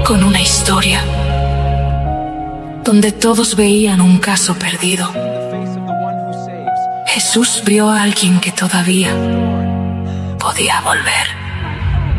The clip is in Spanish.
con una historia donde todos veían un caso perdido. Jesús vio a alguien que todavía podía volver.